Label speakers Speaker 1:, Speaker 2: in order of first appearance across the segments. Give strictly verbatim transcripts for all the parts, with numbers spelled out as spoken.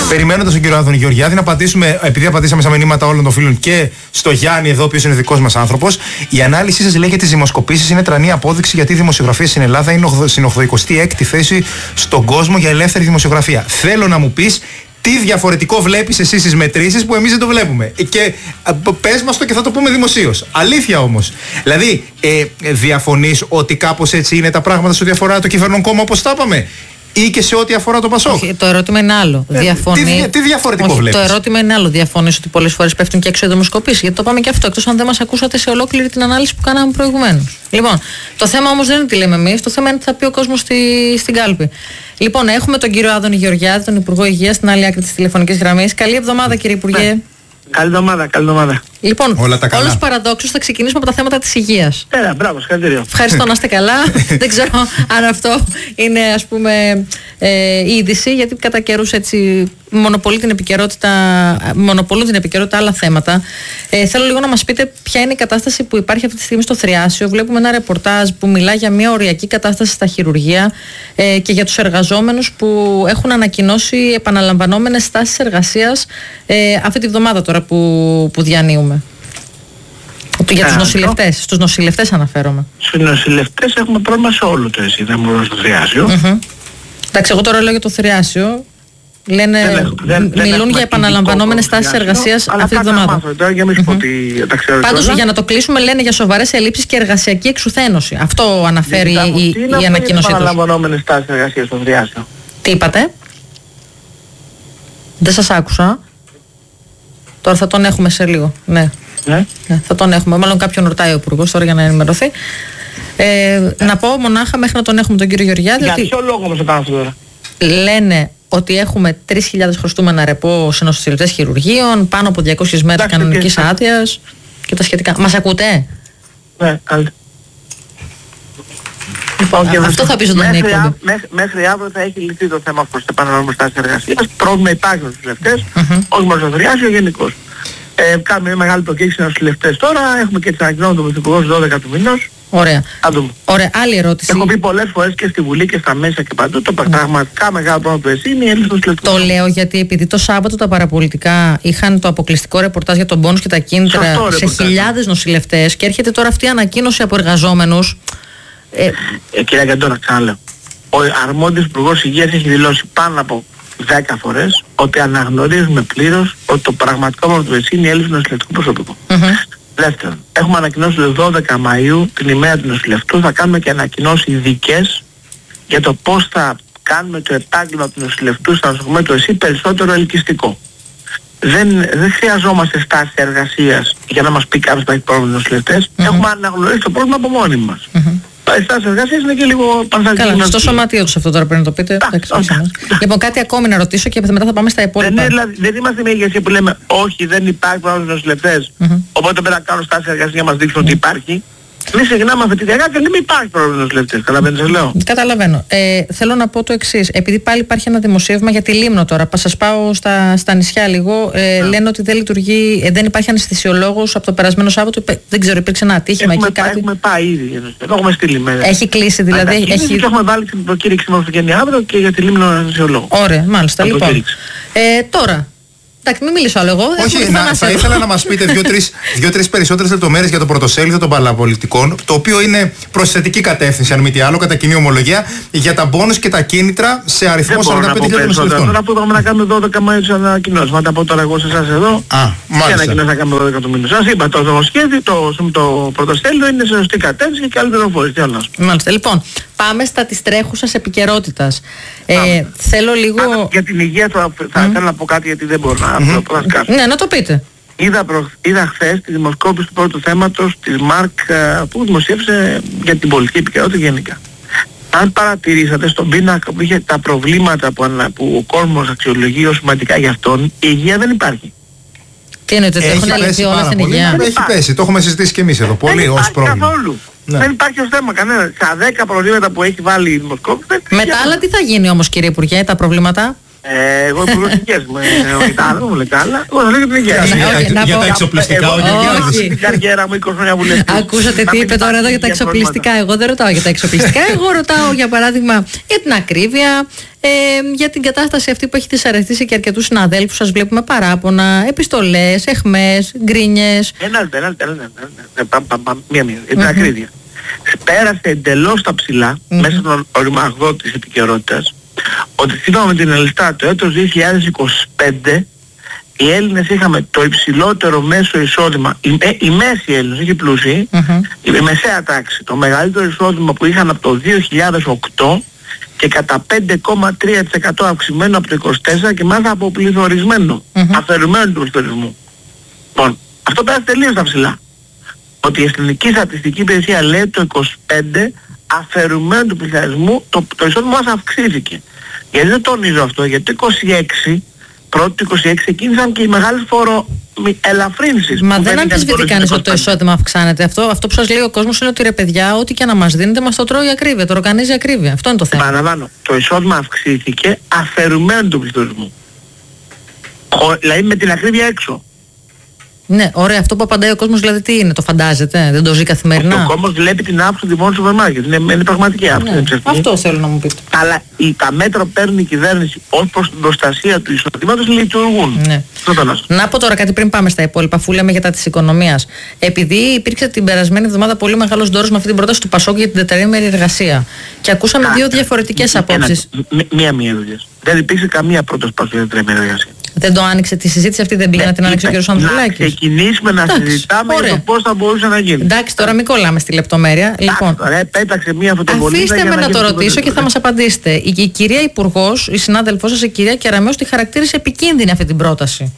Speaker 1: Περιμένοντας τον κύριο Άδωνη Γεωργιάδη να απαντήσουμε, επειδή απαντήσαμε στα μηνύματα όλων των φίλων και στο Γιάννη εδώ, ο οποίος είναι δικός μας άνθρωπος, η ανάλυση σας λέει για τις δημοσκοπήσεις είναι τρανή απόδειξη γιατί η δημοσιογραφία στην Ελλάδα είναι στην ογδοηκοστή έκτη θέση στον κόσμο για ελεύθερη δημοσιογραφία. Θέλω να μου πεις τι διαφορετικό βλέπεις εσύ στις μετρήσεις που εμείς δεν το βλέπουμε. Και πες μας το και θα το πούμε δημοσίως. Αλήθεια όμως. Δηλαδή, ε, διαφωνείς ότι κάπως έτσι είναι τα πράγματα σε ό,τι αφορά το κυβερνόν κόμμα όπως τα είπαμε, ή και σε ό,τι αφορά το Πασόκ?
Speaker 2: Όχι, το ερώτημα είναι άλλο.
Speaker 1: Ε,
Speaker 2: Διαφωνεί...
Speaker 1: τι, τι διαφορετικό
Speaker 2: Όχι,
Speaker 1: βλέπεις?
Speaker 2: το ερώτημα είναι άλλο. Διαφωνείς ότι πολλές φορές πέφτουν και έξω οι δημοσκοπήσεις? Γιατί το πάμε και αυτό, εκτός αν δεν μας ακούσατε σε ολόκληρη την ανάλυση που κάναμε προηγουμένως. Λοιπόν, το θέμα όμως δεν είναι τι λέμε εμείς, το θέμα είναι τι θα πει ο κόσμος στη, στην κάλπη. Λοιπόν, έχουμε τον κύριο Άδωνη Γεωργιάδη, τον Υπουργό Υγείας, στην άλλη άκρη της τηλεφωνικής γραμμής. Καλή εβδομάδα, κύριε Υπουργέ.
Speaker 3: Ναι. Καλή εβδομάδα, καλή εβδομάδα.
Speaker 2: Λοιπόν, όλους παραδόξους θα ξεκινήσουμε από τα θέματα της υγείας.
Speaker 3: Έλα, μπράβο, συγχαρητήρια.
Speaker 2: Ευχαριστώ, να είστε καλά. Δεν ξέρω αν αυτό είναι, ας πούμε, ε, είδηση, γιατί κατά καιρούς έτσι μονοπολεί την επικαιρότητα, μονοπολούν την επικαιρότητα άλλα θέματα. Ε, θέλω λίγο να μας πείτε ποια είναι η κατάσταση που υπάρχει αυτή τη στιγμή στο Θριάσιο. Βλέπουμε ένα ρεπορτάζ που μιλά για μια οριακή κατάσταση στα χειρουργεία ε, και για τους εργαζόμενους που έχουν ανακοινώσει επαναλαμβανόμενες στάσεις εργασίας ε, αυτή τη βδομάδα τώρα που, που διανύουμε. Για τους νοσηλευτές, στους νοσηλευτές αναφέρομαι.
Speaker 3: Στους νοσηλευτές έχουμε πρόβλημα σε όλο το ΕΣΥ, δεν μπορούμε στο Θριάσιο.
Speaker 2: Mm-hmm. Εντάξει, εγώ τώρα λέω για το Θριάσιο. Λένε, δεν, δεν, μιλούν δεν για επαναλαμβανόμενες στάσεις εργασίας αυτή τη βδομάδα.
Speaker 3: Mm-hmm.
Speaker 2: Πάντως για να το κλείσουμε λένε για σοβαρές ελλείψεις και εργασιακή εξουθένωση. Αυτό αναφέρει η, η, η ανακοίνωσή τους.
Speaker 3: Επαναλαμβανόμενες στάσεις εργασίας στο Θριάσιο.
Speaker 2: Τι είπατε? Δεν σας άκουσα. Τώρα θα τον έχουμε σε λίγο. Ναι.
Speaker 3: Ναι.
Speaker 2: Ναι, θα τον έχουμε. Μάλλον κάποιον ρωτάει ο Υπουργός τώρα για να ενημερωθεί. Ε, να πω μονάχα μέχρι να τον έχουμε τον κύριο Γεωργιάδη.
Speaker 3: Για
Speaker 2: ότι
Speaker 3: ποιο λόγο όμως το κάνω αυτό τώρα?
Speaker 2: Λένε ότι έχουμε τρεις χιλιάδες χρωστούμενα ρεπό σε νοσηλευτές χειρουργείων, πάνω από διακόσιες μέρες κανονικής άδειας και τα σχετικά. Μας ακούτε?
Speaker 3: Ναι, καλή.
Speaker 2: Λοιπόν, Α, αυτό θα πει στον
Speaker 3: μέχρι, μέχρι, μέχρι αύριο θα έχει λυθεί το θέμα προς τα επαναλαμβανόμενες στάσεις εργασίας. Πρόβλημα υπάρχει στους νοσηλευτές, mm-hmm. όχι μόνο στο Θριάσιο, γενικώς. Ε, κάνουμε μια μεγάλη προκήρυξη στους νοσηλευτές τώρα, έχουμε και τις ανακοινώσεις του Πρωθυπουργού δώδεκα του μηνός.
Speaker 2: Ωραία. Ωραία. Άλλη ερώτηση.
Speaker 3: Έχω πει πολλές φορές και στη Βουλή και στα μέσα και παντού, το mm. πραγματικά μεγάλο πρόβλημα του ΕΣΥ είναι η έλλειψη των νοσηλευτών.
Speaker 2: Το λέω γιατί επειδή το Σάββατο τα παραπολιτικά είχαν το αποκλειστικό ρεπορτάζ για τον πόνους και τα κίνητρα
Speaker 3: Σωστό,
Speaker 2: σε
Speaker 3: ρεπορτάζ.
Speaker 2: χιλιάδες νοσηλευτές και έρχεται τώρα αυτή η ανακοίνωση από εργαζόμενους.
Speaker 3: Ε, ε, κύριε Καντώνα, ξαναλέω. Ο αρμόδιος Υπουργός Υγείας έχει δηλώσει πάνω από δέκα φορές ότι αναγνωρίζουμε πλήρως ότι το πραγματικό πρόβλημα του ΕΣΥ είναι η έλλειψη νοσηλευτικού προσωπικού. Mm-hmm. Δεύτερον, έχουμε ανακοινώσει το δώδεκα Μαΐου, την ημέρα του νοσηλευτού, θα κάνουμε και ανακοινώσεις ειδικές για το πώς θα κάνουμε το επάγγελμα του νοσηλευτού στα νοσοκομεία του ΕΣΥ περισσότερο ελκυστικό. Δεν, δεν χρειαζόμαστε στάση εργασίας για να μας πει κάποιος που έχει πρόβλημα νοσηλευτές. Mm-hmm. Έχουμε αναγνωρίσει το πρόβλημα από μόνοι μας. Mm-hmm. Οι στάσεις εργασίας είναι και λίγο πανθαλτικές.
Speaker 2: Καλά, στο σωματείο τους αυτό τώρα πρέπει να το πείτε. Λοιπόν, κάτι ακόμη να ρωτήσω και μετά θα πάμε στα υπόλοιπα.
Speaker 3: Δεν, δηλαδή, δεν είμαστε μια ηγεσία που λέμε όχι, δεν υπάρχει πρόβλημα στους νοσηλευτές. Mm-hmm. Οπότε πρέπει να κάνουν στάσεις εργασίας για να μας δείξουν mm-hmm. ότι υπάρχει. Μην ξεκινάμε αυτή τη διαγράφη και δεν υπάρχει πρόβλημα στους νοσηλευτές. Καταλαβαίνετε τι λέω?
Speaker 2: Καταλαβαίνω. Ε, θέλω να πω το εξής. Επειδή πάλι υπάρχει ένα δημοσίευμα για τη Λίμνο τώρα, σας πάω στα, στα νησιά λίγο. Ε, yeah. Λένε ότι δεν λειτουργεί, ε, δεν υπάρχει αναισθησιολόγος από το περασμένο Σάββατο. Δεν ξέρω, υπήρξε ένα ατύχημα
Speaker 3: έχουμε
Speaker 2: εκεί
Speaker 3: πάει,
Speaker 2: κάτι.
Speaker 3: Έχουμε πάει ήδη. Έχουμε στείλει με.
Speaker 2: Έχει κλείσει δηλαδή. Έχει...
Speaker 3: Και έχουμε βάλει την προκήρυξη μας στο αύριο και για τη Λίμνο αναισθησιολόγο.
Speaker 2: Ωραία, μάλιστα. Λοιπόν. Ε, τώρα. Εντάξει, μην μιλήσω άλλο εγώ.
Speaker 1: Όχι, να, θα ήθελα να μας πείτε δύο-τρεις δύο, περισσότερες λεπτομέρειες για το πρωτοσέλιδο των παραπολιτικών, το οποίο είναι προς θετική κατεύθυνση, αν μη τι άλλο, κατά κοινή ομολογία, για τα μπόνους και τα κίνητρα σε αριθμό σαράντα πέντε χιλιάδες νοσηλευτών.
Speaker 3: Τώρα που έχουμε να κάνουμε δώδεκα Μαΐου τις ανακοινώσεις, θα τα πω τώρα εγώ σε εσάς εδώ.
Speaker 1: Α, μάλιστα.
Speaker 3: Και ανακοινώσεις θα κάνουμε δώδεκα του μήνους. Σας είπα, το νομοσχέδιο, το, το πρωτοσέλιδο είναι σε σωστή κατεύθυνση και άλλη πληροφόρηση. Τι άλλο.
Speaker 2: Μάλιστα. Λοιπόν, πάμε στα της τρέχουσας επικαιρότητας. Ε, θέλω λίγο...
Speaker 3: Άρα, για την υγεία θα, θα mm. θέλω να πω κάτι γιατί δεν μπορώ να mm-hmm. το σκάσω.
Speaker 2: Ναι, να το πείτε.
Speaker 3: Είδα, προ, είδα χθες τη δημοσκόπηση του πρώτου θέματος της ΜΑΡΚ που δημοσίευσε για την πολιτική επικαιρότητα γενικά. Αν παρατηρήσατε στον πίνακα που είχε τα προβλήματα που, ανα, που ο κόσμος αξιολογεί ως σημαντικά για αυτόν, η υγεία δεν υπάρχει.
Speaker 2: Τι εννοείται, ότι έχουν αληθεί όλα στην υγεία?
Speaker 1: Έχει πέσει, το έχουμε συζητήσει και εμείς εδώ. Πολύ ως πρόβλημα.
Speaker 3: Καθόλου. Ναι. Δεν υπάρχει ως θέμα κανένα. Στα δέκα προβλήματα που έχει βάλει η δημοσκόπηση.
Speaker 2: Μετά άλλα τι θα γίνει όμως, κύριε Υπουργέ, τα προβλήματα?
Speaker 3: Ε, εγώ υπουργός υγείας μου, ο μου λέει καλά, εγώ θα λέω για την υγεία.
Speaker 1: Για τα εξοπλιστικά, ο
Speaker 3: Γεωργιάδης. Την καριέρα μου είκοσι χρόνια βουλευτής.
Speaker 2: Ακούσατε τι είπε τώρα εδώ για τα εξοπλιστικά. Εγώ δεν ρωτάω για τα εξοπλιστικά. Εγώ ρωτάω για παράδειγμα για την ακρίβεια, ε, για την κατάσταση αυτή που έχει δυσαρεστήσει και αρκετούς συναδέλφους. Σας βλέπουμε παράπονα, επιστολές, αιχμές, γκρίνιες.
Speaker 3: Ένα, ένα, ένα, μία μία, την ακρίβεια. Πέρασε εντελώς τα ψηλά μέσα στον οριμαγδό της επικαιρότητας ότι σύμφωνα με την Ελστάτ το έτος δύο χιλιάδες είκοσι πέντε οι Έλληνες είχαμε το υψηλότερο μέσο εισόδημα, οι, οι μέσοι Έλληνες, όχι οι πλούσιοι, mm-hmm. η μεσαία τάξη, το μεγαλύτερο εισόδημα που είχαν από το δύο χιλιάδες οκτώ και κατά πέντε κόμμα τρία τοις εκατό αυξημένο από το είκοσι τέσσερα και μάλιστα από πληθωρισμένο, mm-hmm. αφαιρουμένο του πληθωρισμού. Λοιπόν, αυτό πέρασε τελείως τα ψηλά. Ότι η Εθνική Στατιστική Υπηρεσία λέει το είκοσι πέντε αφαιρουμένο του πληθωρισμού το, το εισόδημα μας αυξήθηκε. Γιατί δεν τονίζω αυτό, γιατί το είκοσι έξι, πρώτο του είκοσι έξι ξεκίνησαν και οι μεγάλες φοροελαφρύνσεις.
Speaker 2: Μα δεν αμφισβητεί κανείς ότι το εισόδημα αυξάνεται. Αυτό, αυτό που σας λέει ο κόσμος είναι ότι ρε παιδιά, ό,τι και να μας δίνετε μας το τρώει η ακρίβεια, το ροκανίζει η ακρίβεια. Αυτό είναι το θέμα.
Speaker 3: Παραλαμβάνω, το εισόδημα αυξήθηκε αφαιρουμένο του πληθωρισμού. Δηλαδή με την ακρίβεια έξω.
Speaker 2: Ναι, ωραία. Αυτό που απαντάει ο κόσμος δηλαδή τι είναι, το φαντάζεται, δεν το ζει καθημερινά.
Speaker 3: Ο κόσμος βλέπει την αύξηση του δημόσιου σούπερ μάρκετ. Είναι, είναι πραγματική αύξηση.
Speaker 2: Ναι, αυτό θέλω να μου πείτε.
Speaker 3: Αλλά η, τα μέτρα που παίρνει η κυβέρνηση ως προς την προστασία του εισοδήματος λειτουργούν.
Speaker 2: Ναι. Να πω τώρα κάτι πριν πάμε στα υπόλοιπα, αφού λέμε για τα της οικονομίας. Επειδή υπήρξε την περασμένη εβδομάδα πολύ μεγάλος ντόρος με αυτή την πρόταση του Πασόκ για την τετραήμερη εργασία. Και ακούσαμε Ά, δύο διαφορετικές απόψεις.
Speaker 3: Μία-μία δουλειές. Δεν υπήρξε καμία πρόταση Πασόκ για την τετραήμερη εργασία.
Speaker 2: Δεν το άνοιξε τη συζήτηση αυτή, δεν πήγε να την άνοιξε ο κ. Ανδρουλάκης.
Speaker 3: Να ξεκινήσουμε να εντάξει, συζητάμε ωραία. Για το πώς θα μπορούσε να γίνει.
Speaker 2: Εντάξει, τώρα μην κολλάμε στη λεπτομέρεια.
Speaker 3: Εντάξει,
Speaker 2: λοιπόν,
Speaker 3: τώρα, πέταξε μία φωτοβολίδα.
Speaker 2: Αφήστε με να, να το ρωτήσω
Speaker 3: το
Speaker 2: και θα μας απαντήσετε. Η, η κυρία Υπουργός, η συνάδελφός σας, η κυρία Κεραμέως, τη χαρακτήρισε επικίνδυνη αυτή την πρόταση.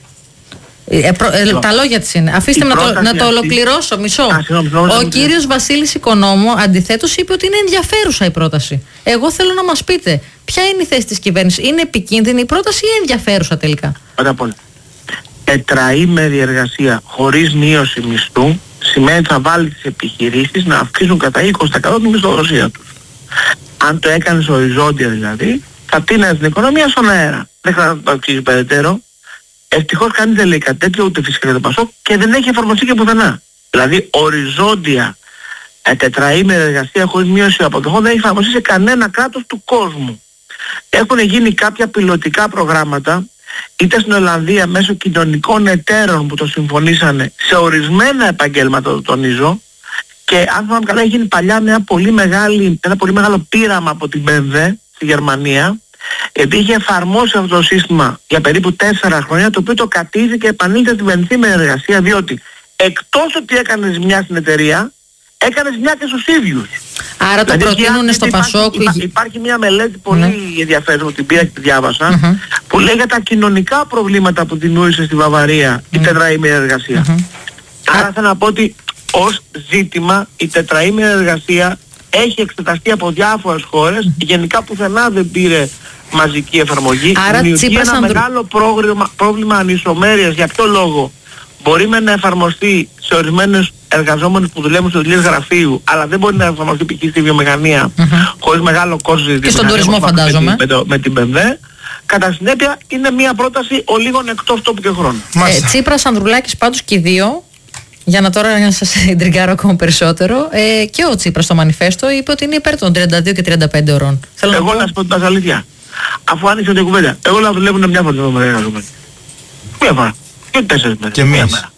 Speaker 2: Ε, προ, ε, τα λόγια της είναι. Αφήστε με να το, να το ολοκληρώσω, μισό. Α, συγνώμη, συγνώμη, ο κύριος Βασίλης Οικονόμου αντιθέτως είπε ότι είναι ενδιαφέρουσα η πρόταση. Εγώ θέλω να μας πείτε, ποια είναι η θέση της κυβέρνησης, είναι επικίνδυνη η πρόταση ή ενδιαφέρουσα τελικά?
Speaker 3: Πρώτα απ' όλα, τετραήμερη εργασία χωρίς μείωση μισθού σημαίνει ότι θα βάλει τις επιχειρήσεις να αυξήσουν κατά είκοσι τοις εκατό τη μισθοδοσία τους. Αν το έκανες οριζόντια δηλαδή, θα τίνας την οικονομία στον αέρα. Δεν χρειάζεται να το αξίζει περαιτέρω. Ευτυχώς κανείς δεν λέει κάτι τέτοιο, ούτε φυσικά το Πασόκ, και δεν έχει εφαρμοστεί και πουθενά. Δηλαδή οριζόντια ε, τετραήμερη εργασία χωρίς μείωση αποδοχών δεν έχει εφαρμοστεί σε κανένα κράτος του κόσμου. Έχουν γίνει κάποια πιλωτικά προγράμματα, είτε στην Ολλανδία μέσω κοινωνικών εταίρων που το συμφωνήσανε σε ορισμένα επαγγέλματα, το τονίζω, και αν θυμάμαι καλά έχει γίνει παλιά μια πολύ μεγάλη, ένα πολύ μεγάλο πείραμα από την μπι εμ ντάμπλιου στη Γερμανία, επειδή είχε εφαρμόσει αυτό το σύστημα για περίπου τέσσερα χρόνια, το οποίο το κατήχε και επανήλθε στην πενθήμερη εργασία, διότι εκτός ότι έκανες μια στην εταιρεία, έκανες μια και στους ίδιους.
Speaker 2: Άρα το δηλαδή, προτείνουν στο Πασόκ.
Speaker 3: Υπάρχει, υπάρχει μια μελέτη πολύ mm. ενδιαφέρουσα, την πήρα και τη διάβασα, mm-hmm. που λέει για τα κοινωνικά προβλήματα που δημιούργησε στη Βαβαρία mm. η τετραήμερη εργασία. Mm-hmm. Άρα θέλω να πω ότι ως ζήτημα η τετραήμερη εργασία έχει εξεταστεί από διάφορες χώρες, mm. γενικά πουθενά δεν πήρε μαζική εφαρμογή.
Speaker 2: Άρα
Speaker 3: δημιουργεί ένα
Speaker 2: ανδρου...
Speaker 3: μεγάλο πρόβλημα, πρόβλημα ανισομέρειας. Για ποιο λόγο? Μπορεί με να εφαρμοστεί σε ορισμένους εργαζόμενους που δουλεύουν στο δουλειές γραφείου, αλλά δεν μπορεί να εφαρμοστεί π.χ. στη βιομηχανία mm-hmm. χωρίς μεγάλο κόστος.
Speaker 2: Και στον τουρισμό φαντάζομαι.
Speaker 3: Με, το, με την μπι εμ ντάμπλιου. Κατά συνέπεια είναι μια πρόταση ο λίγων εκτός τόπου και χρόνου.
Speaker 2: Ε, Τσίπρας, Ανδρουλάκης πάντως και οι δύο, για να τώρα να σας ιντριγκάρω ακόμα περισσότερο, ε, και ο Τσίπρας στο μανιφέστο είπε ότι είναι υπέρ των τριάντα δύο και τριάντα πέντε ωρών. Θέλω
Speaker 3: εγώ
Speaker 2: να,
Speaker 3: να σου πω την αλήθεια. Αφού άνοιξε την κουβέντα, εγώ να δουλεύουν μια φορά το εργαζόμενο. Μία φορά. Και τέσσερις μέρες.
Speaker 1: Και μία μέρα.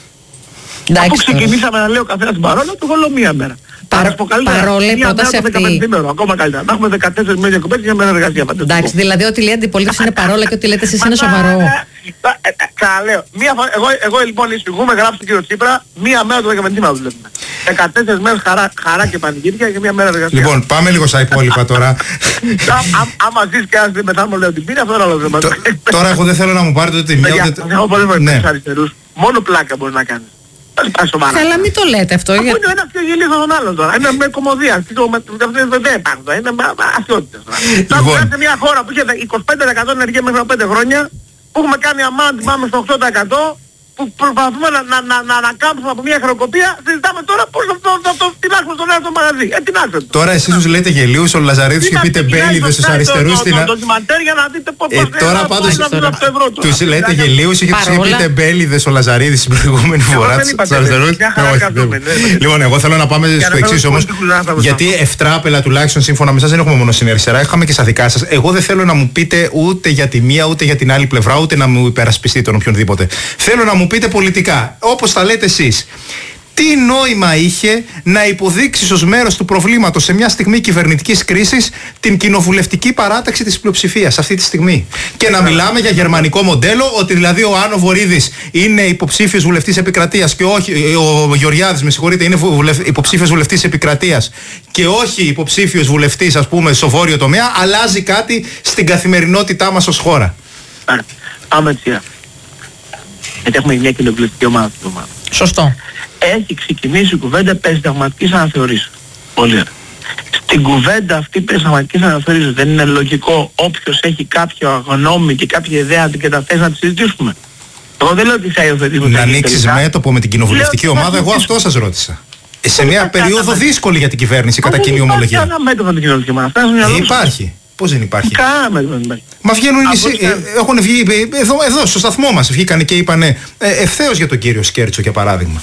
Speaker 3: Αφού ξεκινήσαμε να λέω καθένα την παρόλα, το εγώ λέω μία μέρα.
Speaker 2: Παρ, παρόλα η πρόταση αυτή.
Speaker 3: Ακόμα καλύτερα. Να έχουμε δεκατέσσερις μέρες διακοπές και μια μέρα εργασία.
Speaker 2: Εντάξει, δηλαδή ότι λέει αντιπολίτευση είναι παρόλα και ότι λέτε εσείς είναι σοβαρό.
Speaker 3: Ξαναλέω. Εγώ λοιπόν εισηγούμε, γράψω τον κύριο Τσίπρα, μία μέρα το δεκαπέντε μέρα δουλεύουμε. δεκατέσσερις μέρες χαρά και πανηγύρια και μία μέρα εργασία.
Speaker 1: Λοιπόν, πάμε λίγο στα υπόλοιπα τώρα.
Speaker 3: Άμα ζεις και ένας δεν μετά μου λέει ότι πήρε, αυτό είναι άλλο θέμα.
Speaker 1: Τώρα εγώ δεν θέλω να μου πάρετε τη μία.
Speaker 3: Εγώ πολύ με αριστερούς. Μόνο πλάκα μπορεί να κάνεις.
Speaker 2: Καλά, μην το λέτε αυτό.
Speaker 3: Αφού είναι ο ένας πιο γελίος από τον άλλον τώρα. Είναι με κομμωδία. Δεν υπάρχουν. Είναι αθιότητες. Θα βγάλει σε μια χώρα που είχε είκοσι πέντε τοις εκατό ενεργεία μέχρι πέντε χρόνια, που έχουμε κάνει αμάν, πάμε στο οκτώ τοις εκατό που προσπαθούμε να, να, να, να ανακάμψουμε από μια χρεοκοπία, συζητάμε τώρα πώς θα το, το, το τεινάξουμε στον ένα στο μαγαζί. Ε, τεινάξτε το.
Speaker 1: Τώρα εσείς τους λέτε γελίους, ο Λαζαρίδης και πείτε μπέλιδες στους αριστερούς στην...
Speaker 3: Το ντοκιμαντέρ για να δείτε πώς
Speaker 1: ε, τώρα πάντως τους λέτε γελίους και τους πείτε μπέλιδες ο Λαζαρίδης την προηγούμενη φορά στους αριστερούς. Λοιπόν, εγώ θέλω να πάμε στο εξής όμως, γιατί ευτράπελα τουλάχιστον σύμφωνα με εσάς δεν έχουμε μόνο στην αριστερά, είχαμε και στα δικά σας. Εγώ δεν θέλω να μου πείτε ούτε για τη μία ούτε για την άλλη πλευρά, ούτε να μου υπερασπιστεί τον οποιονδήποτε. Θέλω να μου πείτε πολιτικά, όπως τα λέτε εσείς. Τι νόημα είχε να υποδείξεις ως μέρος του προβλήματος σε μια στιγμή κυβερνητικής κρίσης την κοινοβουλευτική παράταξη της πλειοψηφίας αυτή τη στιγμή? Και να μιλάμε για γερμανικό μοντέλο, ότι δηλαδή ο Άνω Βορίδης είναι υποψήφιος βουλευτής επικρατείας και όχι, ο Γεωργιάδης με συγχωρείτε, είναι υποψήφιος βουλευτής επικρατείας και όχι υποψήφιος βουλευτής ας πούμε στο βόρειο τομέα, αλλάζει κάτι στην καθημερινότητά μας ως χώρα.
Speaker 3: Άρα, πάμε έτσι. Γιατί έχουμε μια κοινοβουλευτική ομάδα.
Speaker 2: Σωστό.
Speaker 3: Έχει ξεκινήσει η κουβέντα περί συνταγματικής αναθεωρήσεως. Πολύ ωραία. Στην κουβέντα αυτή περί συνταγματικής αναθεωρήσεως δεν είναι λογικό όποιος έχει κάποιο γνώμη και κάποια ιδέα και τα θες να τη συζητήσουμε? Εγώ δεν λέω ότι θα υιοθετήσουμε.
Speaker 1: Να ανοίξεις μέτωπο με την κοινοβουλευτική ομάδα, εγώ αυτό σας ρώτησα. Σε μια περίοδο δύσκολη για την κυβέρνηση κατά κοινή ομολογία.
Speaker 3: Δεν υπάρχει μέτωπο με την κοινοβουλευτική ομάδα.
Speaker 1: Υπάρχει. Πώς δεν υπάρχει?
Speaker 3: Κάνα μέτωπο δεν υπάρχει.
Speaker 1: Μα βγαίνουν οι, ε, έχουν βγει εδώ, εδώ στο σταθμό μας βγήκαν και είπανε ε, ευθέως για τον κύριο Σκέρτσο για παράδειγμα.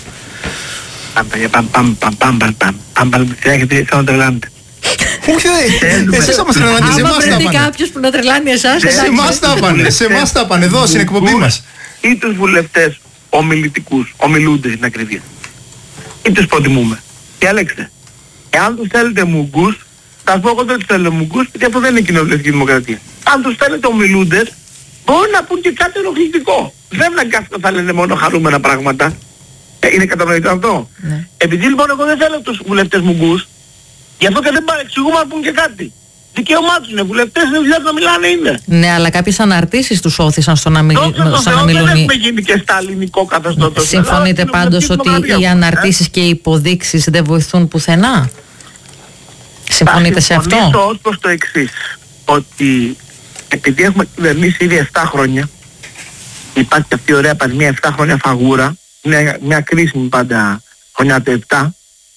Speaker 3: Πάμε, πάμε, πάμε, πάμε, πάμε, πάμε, έχετε θα να τρελάνετε.
Speaker 1: Όχι, εσείς θα μας τρελάνετε, σε εμάς τα πάνε.
Speaker 2: Αν κάποιος που να τρελάνει εσάς,
Speaker 1: σε εμάς τα πάνε, σε εμάς τα πάνε, εδώ στην εκπομπή μας.
Speaker 3: Ή τους βουλευτές ομιλητικούς, ομιλούνται στην ακρίβεια. Ή τους προτιμούμε. Διαλέξτε. Εάν τους θέλετε μουγκούς, θα σας πω εγώ δεν τους θέλω μουγκούς, γιατί αυτό δεν είναι κοινοβουλευτική δημοκρατία. Αν τους θέλετε ομιλούντες, μπορεί να πούν και κάτι ενοχλητικό. Δεν αναγκάστηκαν θα λένε μόνο χαρούμενα πράγματα. Είναι κατανοητό αυτό? Ναι. Επειδή λοιπόν εγώ δεν θέλω τους βουλευτές μουγκούς, γι' αυτό και δεν παρεξηγούμε να πούν και κάτι. Δικαίωμά τους είναι, βουλευτές είναι δουλειά να μιλάνε είναι.
Speaker 2: Ναι, αλλά κάποιες αναρτήσεις τους όθησαν στο να, μιλ... στο να μιλούν.
Speaker 3: Δεν έχουμε γίνει και στα ελληνικό καθεστώτος.
Speaker 2: Συμφωνείτε πάντως ότι οι αναρτήσεις ε? και οι υποδείξεις δεν βοηθούν πουθενά? Συμφωνείτε σε αυτό?
Speaker 3: Θα συμφωνήσω ως προς το εξής, ότι επειδή έχουμε κυβερνήσει ήδη επτά χρόνια, υπάρχει αυτή η ωραία πανδημία επτά χρόνια φαγούρα, μια, μια κρίσιμη πάντα χρονιά του επτά,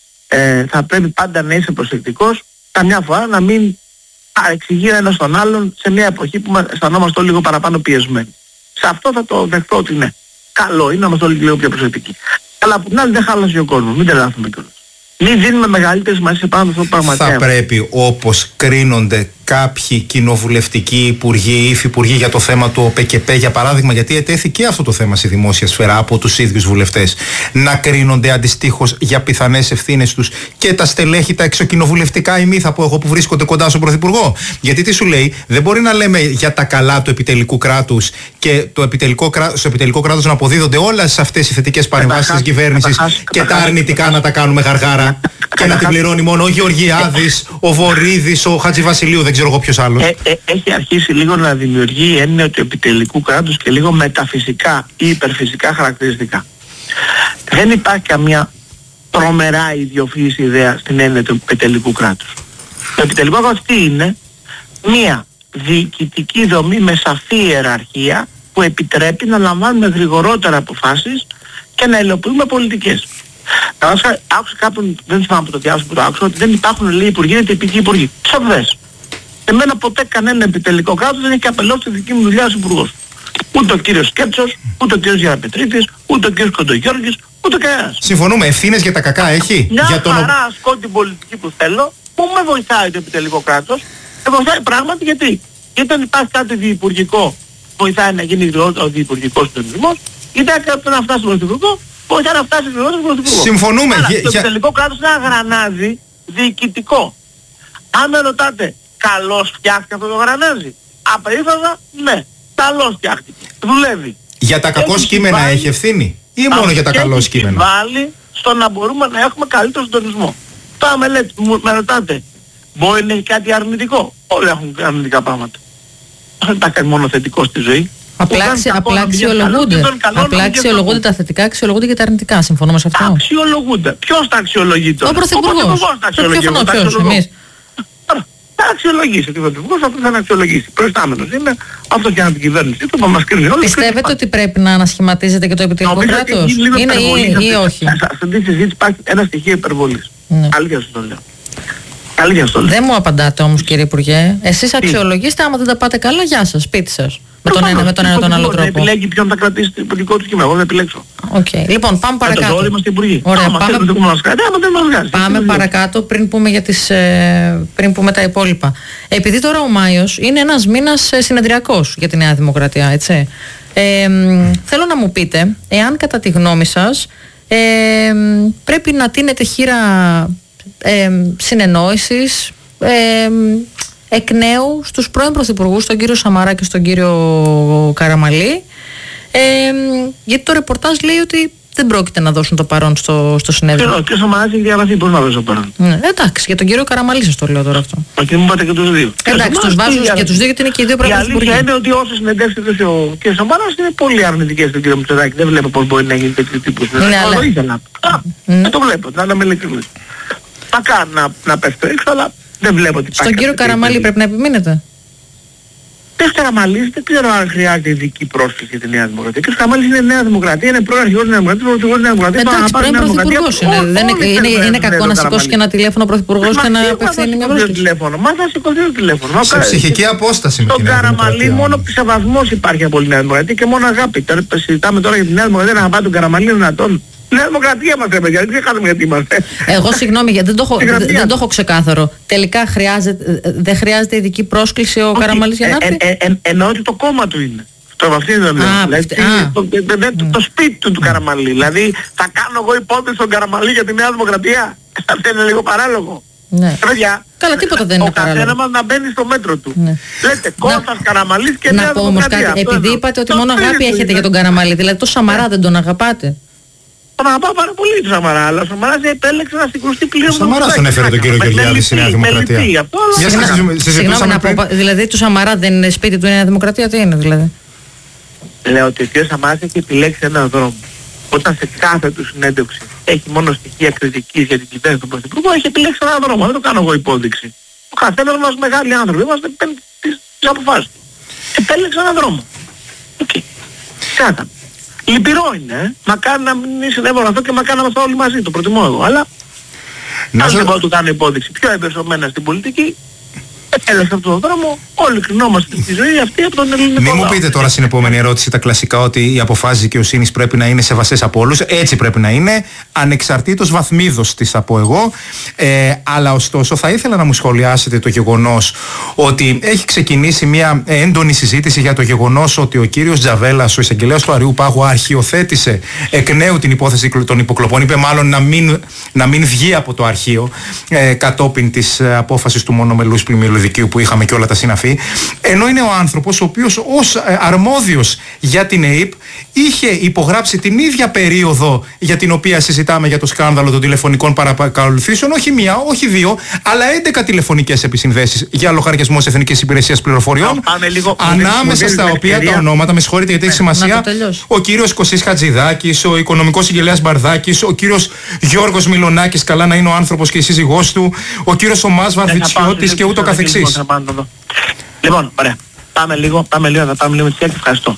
Speaker 3: ε, θα πρέπει πάντα να είσαι προσεκτικός, καμιά φορά να μην παρεξηγεί ένας τον άλλον σε μια εποχή που αισθανόμαστε όλοι λίγο παραπάνω πιεσμένοι. Σε αυτό θα το δεχτώ ότι ναι, καλό είναι να είμαστε όλοι λίγο πιο προσεκτικοί. Αλλά από την άλλη δεν χάλασε ο κόσμος, μην τρελαθούμε κιόλας. Μην δίνουμε μεγαλύτερη σημασία πάνω στο πραγματικό.
Speaker 1: Θα πρέπει όπως κρίνονται κάποιοι κοινοβουλευτικοί υπουργοί ή υφυπουργοί για το θέμα του ΟΠΕΚΕΠΕ, για παράδειγμα, γιατί ετέθη και αυτό το θέμα στη δημόσια σφαίρα από τους ίδιους βουλευτές, να κρίνονται αντιστοίχως για πιθανές ευθύνες τους και τα στελέχη, τα εξοκοινοβουλευτικά ή μη, θα πω εγώ, που βρίσκονται κοντά στον Πρωθυπουργό. Γιατί τι σου λέει, δεν μπορεί να λέμε για τα καλά του επιτελικού κράτους και το επιτελικό, στο επιτελικό κράτος να αποδίδονται όλες αυτές οι θετικές παρεμβάσεις της κυβέρνησης και τα αρνητικά να τα κάνουμε γαργάρα και να την πληρώνει μόνο ο Γεωργιάδης, ο Βορίδης, ο Χατζηβασιλείου, δεν ξέρω εγώ ποιος άλλος.
Speaker 3: Ε, ε, έχει αρχίσει λίγο να δημιουργεί η έννοια του επιτελικού κράτους και λίγο μεταφυσικά ή υπερφυσικά χαρακτηριστικά. Δεν υπάρχει καμία τρομερά ιδιοφυής ιδέα στην έννοια του επιτελικού κράτους. Το επιτελικό κράτος τι είναι? Μία διοικητική δομή με σαφή ιεραρχία που επιτρέπει να λαμβάνουμε γρηγορότερα αποφάσεις και να υλοποιούμε πολιτικές. Άκουσα, άκουσα κάποιον, δεν θυμάμαι από το διάβασα που το άκουσα, ότι δεν υπάρχουν λέει υπουργοί, είναι τυπικοί υπουργοί. Ψευδές. Εμένα ποτέ κανένα επιτελικό κράτος δεν έχει απελώσει τη δική μου δουλειά ως υπουργός. Ούτε ο κύριος Σκέρτσος, ούτε ο κύριος Γεραπετρίτης, ούτε ο κύριος Κοντογιώργης, ούτε κανένας.
Speaker 1: Συμφωνούμε, ευθύνες για τα κακά έχει?
Speaker 3: Μια
Speaker 1: για τον...
Speaker 3: χαρά ασκώ την πολιτική που θέλω, που με βοηθάει το επιτελικό κράτος, με βοηθάει πράγματι γιατί. Γιατί όταν υπάρχει κάτι διυπουργικό, βοηθάει να γίνει ο διυπουργικός συντονισμός, γιατί αν να φτάσει στον Πρωθυπουργό, μπορεί να φτάσει στον Πρωθυπουργό.
Speaker 1: Συμφωνούμε.
Speaker 3: Άρα,
Speaker 1: για...
Speaker 3: το επιτελικό κράτος είναι ένα γρανάζι διοικητικό. Αν με ρωτάτε, καλώς φτιάχτηκε αυτό το γρανάζι? Απερίφραστα, ναι. Καλώς φτιάχτηκε. Δουλεύει.
Speaker 1: Για τα κακό κείμενα βάλει... έχει ευθύνη ή μόνο για τα καλό κείμενα?
Speaker 3: Βάλει στο να μπορούμε να έχουμε καλύτερο συντονισμό. Τώρα με, λέτε, με ρωτάτε, μπορεί να έχει κάτι αρνητικό? Όλοι έχουν αρνητικά πράγματα. Δεν τα κάνει μόνο θετικό στη ζωή.
Speaker 2: Απλά, αξι, απλά αξιολογούνται. Απλά αξιολογούνται τα θετικά, αξιολογούνται και τα αρνητικά. Συμφωνούμε σε αυτό.
Speaker 3: Αξιολογούνται. Ποιος τα αξιολογεί τώρα?
Speaker 2: Ο Πρωθυπουργός.
Speaker 3: Ο Πρωθυπουργός τα αξιολογεί.
Speaker 2: Ποιος, εμείς.
Speaker 3: Θα αξιολογήσει ο Πρωθυπουργός, αυτό θα αξιολογήσει. Προϊστάμενος είναι, αυτό και αν την κυβέρνηση του, θα μας κρίνει όλοι.
Speaker 2: Πιστεύετε ότι πρέπει να ανασχηματίζεται και το επιτελικό κράτος? Είναι ή, ή όχι?
Speaker 3: Σε αυτή τη συζήτηση υπάρχει ένα στοιχείο υπερβολής. Ναι. Αλήθεια σου το λέω. Αλήθεια σου το λέω.
Speaker 2: Δεν μου απαντάτε όμως, κύριε Υπουργέ. Εσείς αξιολογήστε, άμα δεν τα πάτε καλά, γεια σας, σπίτι σας. Με τον ένα, με τον ένα τον άλλο τρόπο.
Speaker 3: Δεν επιλέγει ποιον θα κρατήσει το υπουργικό του κείμενο. Εγώ δεν επιλέξω.
Speaker 2: Okay. Λοιπόν, πάμε παρακάτω.
Speaker 3: Τώρα είμαστε υπουργοί.
Speaker 2: Ωραία,
Speaker 3: άμα
Speaker 2: πάμε,
Speaker 3: δεν μας κάνει, άμα δεν μας βγάζει.
Speaker 2: Πάμε παρακάτω πριν πούμε, για τις, ε, πριν πούμε τα υπόλοιπα. Επειδή τώρα ο Μάιος είναι ένας μήνας ε, συνεδριακός για τη Νέα Δημοκρατία, έτσι. Ε, θέλω να μου πείτε, εάν κατά τη γνώμη σας ε, πρέπει να τίνετε χείρα ε, συνεννόησης ε, εκ νέου στους πρώην πρωθυπουργούς, τον κύριο Σαμαρά και στον κύριο Καραμαλή, ε, γιατί το ρεπορτάζ λέει ότι δεν πρόκειται να δώσουν το παρόν στο, στο συνέδριο.
Speaker 3: Και ο Σαμαράς έχει διαβαθεί, πώς να δώσει το παρόν.
Speaker 2: Ναι, εντάξει, για τον κύριο Καραμαλή σας το λέω τώρα αυτό.
Speaker 3: Μα και μου είπατε και τους δύο.
Speaker 2: Εντάξει, τους βάζω και τους δύο γιατί είναι και οι δύο πρωθυπουργοί.
Speaker 3: Η αλήθεια είναι ότι όσες συνεντεύξεις έδωσε ο κ. Σαμαράς είναι πολύ αρνητικές στον κύριο Μητσοτάκη. Δεν βλέπω πώς μπορεί να γίνει τέτοιου τύπου συνέντευξη. Το ήθελα. Δεν το βλέπω, να είμαι ειλικρινής. Θα κάνω να, να πέφτω έξω, αλλά δεν βλέπω ότι
Speaker 2: στον κύριο Καραμαλή πρέπει να επιμείνετε.
Speaker 3: Ο κ. Καραμαλής δεν ξέρω αν χρειάζεται ειδική πρόσκληση για τη Νέα Δημοκρατία. Ο κ. Καραμαλής είναι Νέα Δημοκρατία, είναι πρώην αρχηγός της Νέας Δημοκρατίας, πρωθυπουργός της Νέας Δημοκρατίας.
Speaker 2: Εντάξει, πρώην πρωθυπουργός είναι. Δεν είναι, είναι, είναι κακό να σηκώσει και ένα τηλέφωνο πρωθυπουργός και να απευθύνει μια πρόσκληση.
Speaker 3: Μα θα σηκωθεί το τηλέφωνο.
Speaker 1: Σε ψυχική απόσταση με
Speaker 3: την Νέα Δημοκρατία. Τον Καραμαλή μόνο σεβασμός υπάρχει από τη Νέα Δημοκρατία και μόνο αγάπη. Συζητάμε τώρα για τη Νέα Δημοκρατία, να αγαπά τον Καραμαλή δυνατόν. Νέα Δημοκρατία μας έπαιζε, δεν ξέρουμε γιατί είμαστε.
Speaker 2: Εγώ συγγνώμη, γιατί δεν το έχω, δεν, δεν το έχω ξεκάθαρο. Τελικά χρειάζεται, δεν χρειάζεται ειδική πρόσκληση ο Καραμαλής για να έρθει.
Speaker 3: Ε, ε, ε, εννοώ ότι το κόμμα του είναι. Το βαθύ δεν λέω. Το σπίτι του του Καραμαλή. Δηλαδή θα κάνω εγώ υπόθεση στον Καραμαλή για τη Νέα Δημοκρατία. Αυτό είναι λίγο παράλογο.
Speaker 2: Ναι.
Speaker 3: Παιδιά,
Speaker 2: καλά, τίποτα δεν είναι παράλογο.
Speaker 3: Ο καθένας μας να μπαίνει στο μέτρο του. Ναι. Λέτε Κώστας, Καραμαλής και Νέα Δημοκρατία.
Speaker 2: Να πω όμως κάτι, επειδή είπατε ότι μόνο αγάπη έχετε για τον Καραμαλή, δηλαδή το Σαμαρά δεν τον αγαπάτε?
Speaker 3: Τον αγαπάω πάρα πολύ τον Σαμαρά, αλλά ο Σαμαράς επέλεξε να συγκρουστεί πλήρως.
Speaker 1: Ο Σαμαράς τον έφερε τον κύριο Γεωργιάδη στη Νέα Δημοκρατία.
Speaker 2: Συγγνώμη να πω, δηλαδή του Σαμαρά δεν είναι σπίτι του η Νέα Δημοκρατία, τι είναι δηλαδή?
Speaker 3: Λέω ότι ο κ. Σαμαράς έχει επιλέξει έναν δρόμο. Όταν σε κάθε του συνέντευξη έχει μόνο στοιχεία κριτικής για την κυβέρνηση του Πρωθυπουργού, έχει επιλέξει έναν δρόμο. Δεν το κάνω εγώ υπόδειξη. Ο καθένας μας μεγάλοι άνθρωποι είμαστε τις αποφάσεις. Επέλεξε έναν δρόμο. Οκ. Κάτα. Λυπηρό είναι, ε. Μακάρι να μην συνέβαινε αυτό και μακάρι να είμαστε όλοι μαζί, το προτιμώ εγώ. Αλλά αν δεν μπορώ να του κάνω υπόδειξη πιο εμπεριστατωμένα στην πολιτική, έλεξε αυτόν τον δρόμο, όλοι κρινόμαστε στη ζωή αυτή από τον ελληνικό λαό.
Speaker 1: Μην μου πείτε τώρα στην επόμενη ερώτηση τα κλασικά ότι οι αποφάσεις δικαιοσύνης πρέπει να είναι σεβαστές από όλους. Έτσι πρέπει να είναι, ανεξαρτήτως βαθμίδος της θα πω εγώ. Ε, αλλά ωστόσο θα ήθελα να μου σχολιάσετε το γεγονός ότι έχει ξεκινήσει μια έντονη συζήτηση για το γεγονός ότι ο κύριος Τζαβέλας, ο εισαγγελέας του Αριού Πάγου, αρχιοθέτησε εκ νέου την υπόθεση των υποκλοπών. Είπε μάλλον να μην, να μην βγει από το αρχείο ε, κατόπιν της ε, απόφασης του μονομελούς πλημμύλου που είχαμε και όλα τα συναφή, ενώ είναι ο άνθρωπος ο οποίος ως αρμόδιος για την ΕΕΠ είχε υπογράψει την ίδια περίοδο για την οποία συζητάμε για το σκάνδαλο των τηλεφωνικών παρακολουθήσεων, όχι μία, όχι δύο, αλλά έντεκα τηλεφωνικές επισυνδέσεις για λογαριασμό της Εθνικής Υπηρεσίας Πληροφοριών, λίγο, ανάμεσα στα οποία τα ονόματα, με συγχωρείτε γιατί έχει σημασία, ο κύριος Κωσής Χατζηδάκης, ο οικονομικός συγγελέας Μπαρδάκης, ο κύριος Γιώργος Μιλονάκης, καλά να είναι ο άνθρωπος και η σύζυγός του, ο κύριος Ομάς Βαρβιτσιώτης και ούτω καθεξής.
Speaker 3: Λοιπόν, ωραία. Πάμε λίγο, πάμε λίγο, θα πάμε λίγο με τη σιάκη. Ευχαριστώ.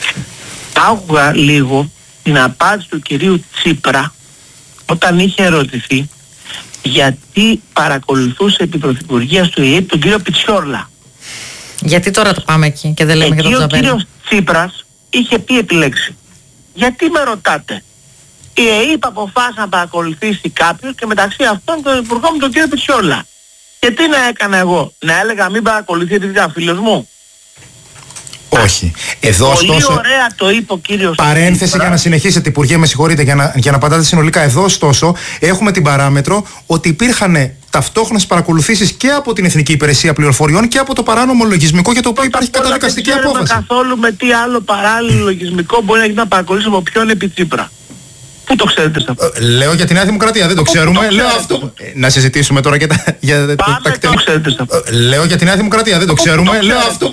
Speaker 3: Άκουγα λίγο την απάντηση του κυρίου Τσίπρα όταν είχε ερωτηθεί γιατί παρακολουθούσε επί πρωθυπουργίας του ΕΕΠ τον κύριο Πιτσιόρλα.
Speaker 2: Γιατί τώρα το πάμε εκεί και δεν λέμε
Speaker 3: εκεί
Speaker 2: για τον Τζαβέλα?
Speaker 3: Ο κύριος Τσίπρας είχε πει επιλέξει. Γιατί με ρωτάτε? Η ΕΕΠ αποφάσισε να παρακολουθήσει κάποιους και μεταξύ αυτών τον υπουργό μου τον κύριο Πιτσιόρλα. Και τι να έκανα εγώ? Να έλεγα μην παρακολουθείτε γιατί ήταν φίλος μου?
Speaker 1: Όχι. Εδώ
Speaker 3: πολύ
Speaker 1: ωστόσο,
Speaker 3: ωραία το είπε ο κύριος.
Speaker 1: Παρένθεση
Speaker 3: Τσίπρα.
Speaker 1: για να συνεχίσετε, Υπουργέ, με συγχωρείτε, για να, για να απαντάτε συνολικά. Εδώ ωστόσο έχουμε την παράμετρο ότι υπήρχαν ταυτόχρονες παρακολουθήσεις και από την Εθνική Υπηρεσία Πληροφοριών και από το παράνομο λογισμικό για το οποίο υπάρχει καταδικαστική απόφαση.
Speaker 3: Δεν ξέρουμε καθόλου με τι άλλο παράλληλο λογισμικό μπορεί να γίνει να παρακολουθήσει από ποιον επί Τσίπρα. Πού το ξέρετε σε αυτό?
Speaker 1: Ε, λέω για τη Νέα Δημοκρατία, δεν το ξέρουμε. Το λέω αυτό. Ε, να συζητήσουμε τώρα και τα, για
Speaker 3: Πάμε
Speaker 1: τα, τα
Speaker 3: το ξέρετε σε αυτό.
Speaker 1: Ε, λέω για τη Νέα Δημοκρατία, δεν το ξέρουμε. Λέω αυτό.